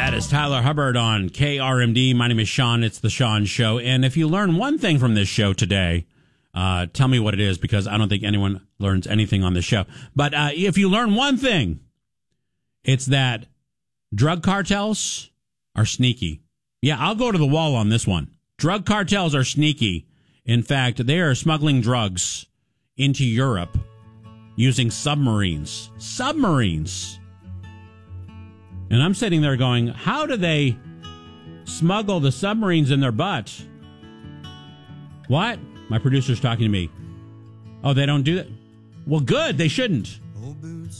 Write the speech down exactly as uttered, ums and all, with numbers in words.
That is Tyler Hubbard on K R M D. My name is Sean. It's the Sean Show. And if you learn one thing from this show today, uh, tell me what it is, because I don't think anyone learns anything on this show. But uh, if you learn one thing, it's that drug cartels are sneaky. Yeah, I'll go to the wall on this one. Drug cartels are sneaky. In fact, they are smuggling drugs into Europe using submarines. Submarines. And I'm sitting there going, how do they smuggle the submarines in their butt? What? My producer's talking to me. Oh, they don't do that? Well, good. They shouldn't.